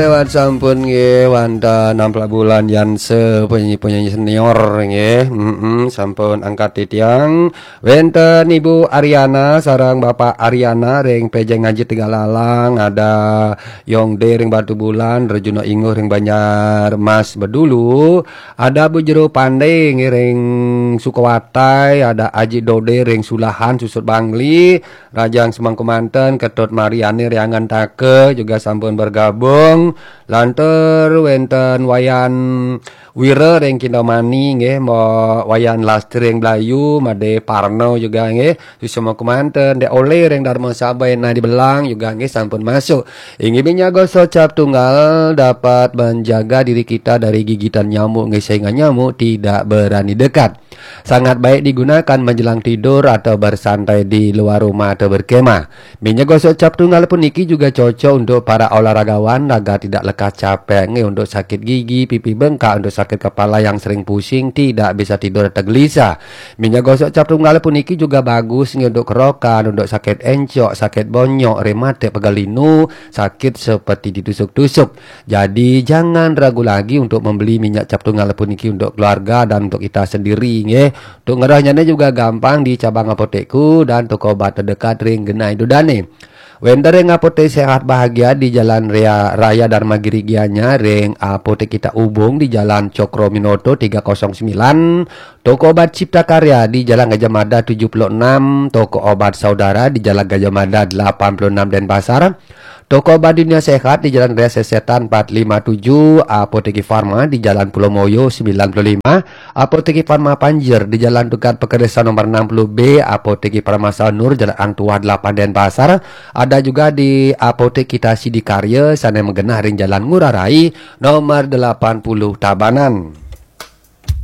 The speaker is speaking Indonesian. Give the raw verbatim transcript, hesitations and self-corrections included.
Lewat sampun nggih wonten enam belas bulan Yanse penyanyi-penyanyi senior nggih. Heeh, sampun angkat titiang wenten Ibu Ariana sareng Bapak Ariana ring Pejeng Ngaji Tegalalang, ada Yongde ring Batu Bulan, Rejuno Inguh ring Banjar Mas Bedulu, ada Bu Jero Pandai nggih ring Sukawatai, ada Aji Dode ring Sulahan Susut Bangli, Rajang Semangku Manten, Ketut Mariani Riangan Take juga sampun bergabung. Lanter wenten wayan Wira ring Kindomani nggih, mo wayan Lastri ring Blayu, Made Parno juga nggih, Susuma Kumanten, De Ole ring Darmo Sabena di Belang juga nggih sampun masuk. Inggih binyago socap tunggal dapat menjaga diri kita dari gigitan nyamuk nggih, sehingga nyamuk tidak berani dekat. Sangat baik digunakan menjelang tidur atau bersantai di luar rumah atau berkemah. Minyak gosok cap tunggal pun niki juga cocok untuk para olahragawan agar tidak lekas capek nggih, untuk sakit gigi, pipi bengkak, untuk sakit kepala yang sering pusing, tidak bisa tidur atau gelisah. Minyak gosok cap tunggal pun niki juga bagus nggih untuk kerokan, untuk sakit encok, sakit bonyok, rematik, pegalinu, sakit seperti ditusuk-tusuk. Jadi jangan ragu lagi untuk membeli minyak cap tunggal pun niki untuk keluarga dan untuk kita sendiri. Untuk ngerahnya juga gampang di cabang apotekku dan toko obat terdekat ring Genai Dudane. Wender ring apotek sehat bahagia di Jalan Raya, Raya Dharma Girigianya, ring apotek kita Ubung di Jalan Cokro Minoto tiga nol sembilan, toko obat Cipta Karya di Jalan Gajah Mada tujuh puluh enam, toko obat Saudara di Jalan Gajah Mada delapan puluh enam Denpasar, toko obat Dunia Sehat di Jalan Raya Sesetan empat lima tujuh, Apoteki Farma di Jalan Pulau Moyo sembilan puluh lima, Apoteki Farma Panjer di Jalan Dekat Pekerjaan nomor enam puluh B, Apoteki Farma Nur Jalan Angtua delapan Denpasar. Ada juga di Apotek kita Sidikarya sana Megenah ring Jalan Ngurah Rai nomor delapan puluh Tabanan.